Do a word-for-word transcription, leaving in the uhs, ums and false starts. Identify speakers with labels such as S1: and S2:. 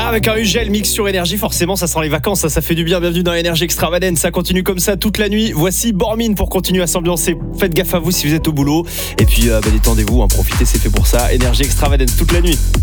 S1: avec un Ugel mix sur Énergie, forcément ça sent les vacances, ça, ça fait du bien. Bienvenue dans Énergie Extravagance, ça continue comme ça toute la nuit. Voici Bormin pour continuer à s'ambiancer. Faites gaffe à vous si vous êtes au boulot. Et puis euh, bah, détendez-vous, hein, profitez, c'est fait pour ça. Énergie Extravagance toute la nuit.